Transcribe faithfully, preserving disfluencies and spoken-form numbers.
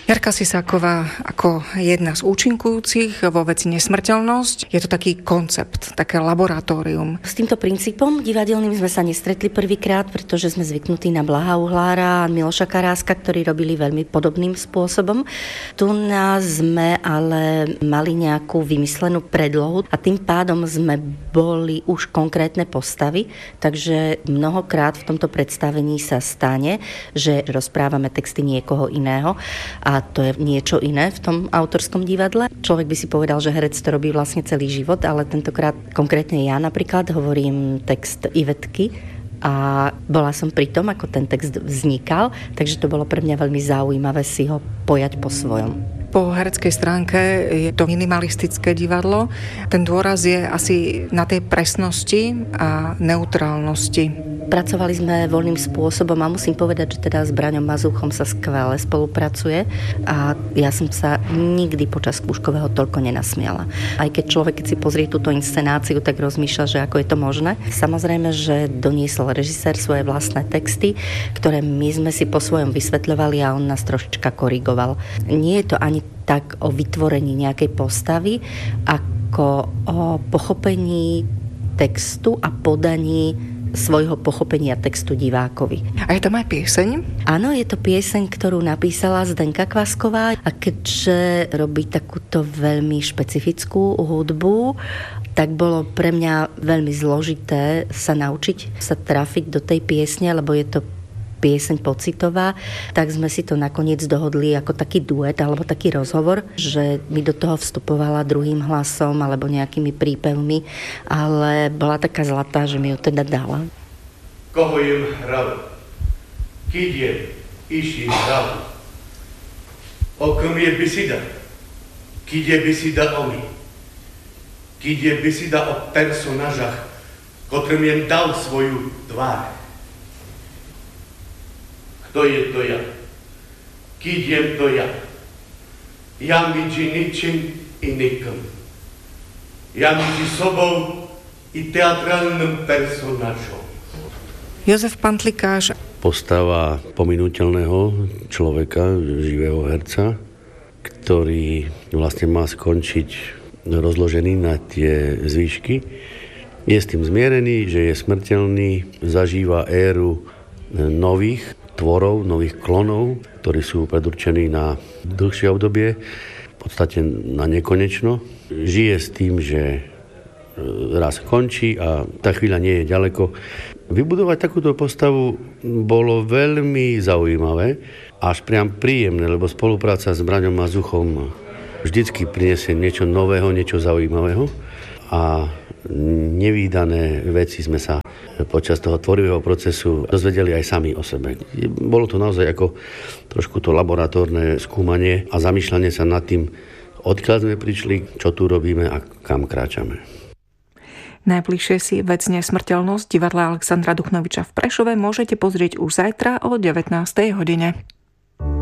Jarka Sisáková ako jedna z účinkujúcich vo veci Nesmrteľnosť. Je to taký koncept, také laboratórium. S týmto princípom divadelným sme sa nestretli prvýkrát, pretože sme zvyknutí na Blaha Uhlára a Miloša Karáska, ktorí robili veľmi podobným spôsobom. Tu nás sme ale mali nejakú vymyslenú predlohu a tým pádom sme boli už konkrétne postavy, takže mnohokrát v tomto predstavení sa stane, že rozprávame texty niekoho iného a to je niečo iné v tom autorskom divadle. Človek by si povedal, že herec to robí vlastne celý život, ale tentokrát konkrétne ja napríklad hovorím text Ivetky a bola som pri tom, ako ten text vznikal, takže to bolo pre mňa veľmi zaujímavé si ho pojať po svojom. Po hereckej stránke je to minimalistické divadlo. Ten dôraz je asi na tej presnosti a neutrálnosti. Pracovali sme voľným spôsobom a musím povedať, že teda s Braňom Mazúchom sa skvele spolupracuje a ja som sa nikdy počas skúškového toľko nenasmiala. Aj keď človek, keď si pozrie túto inscenáciu, tak rozmýšľa, že ako je to možné. Samozrejme, že doniesol režisér svoje vlastné texty, ktoré my sme si po svojom vysvetľovali a on nás trošička korigoval. Nie je to ani tak o vytvorení nejakej postavy, ako o pochopení textu a podaní svojho pochopenia textu divákovi. A je tam aj pieseň? Áno, je to pieseň, ktorú napísala Zdenka Kvasková a keďže robí takúto veľmi špecifickú hudbu, tak bolo pre mňa veľmi zložité sa naučiť sa trafiť do tej piesne, lebo je to pieseň pocitová, tak sme si to nakoniec dohodli ako taký duet alebo taký rozhovor, že mi do toho vstupovala druhým hlasom alebo nejakými prípevmi, ale bola taká zlatá, že mi ju teda dala. Koho jem hravu, keď je iši hravu, okom je bisida, keď je bisida o mi, keď je bisida o personažach, kotrým jem dal svoju tvár. Kto je to ja? Keď jem to ja? Ja medzi ničím i nikom. Ja medzi sobou i teatrálnym personažom. Jozef Pantlikáš. Postava pominuteľného človeka, živého herca, ktorý vlastne má skončiť rozložený na tie zvýšky. Je s tým zmierený, že je smrteľný, zažíva éru nových tvorov, nových klonov, ktorí sú predurčení na dlhšie obdobie, v podstate na nekonečno. Žije s tým, že raz končí a tá chvíľa nie je ďaleko. Vybudovať takúto postavu bolo veľmi zaujímavé, až priam príjemné, lebo spolupráca s Braňom Mazuchom vždycky prinesie niečo nového, niečo zaujímavého a nevídané veci sme sa počas toho tvorivého procesu dozvedeli aj sami o sebe. Bolo to naozaj ako trošku to laboratórne skúmanie a zamýšľanie sa nad tým, odkiaľ sme prišli, čo tu robíme a kam kráčame. Najbližšie si vec Nesmrteľnosť divadla Alexandra Duchnoviča v Prešove môžete pozrieť už zajtra o devätnástej hodine.